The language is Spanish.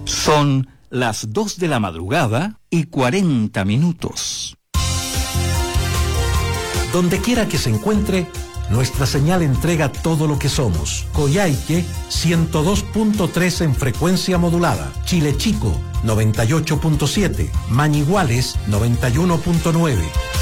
Son las 2 de la madrugada y 40 minutos. Donde quiera que se encuentre, nuestra señal entrega todo lo que somos. Coyhaique 102.3 en frecuencia modulada. Chile Chico 98.7. Mañiguales 91.9.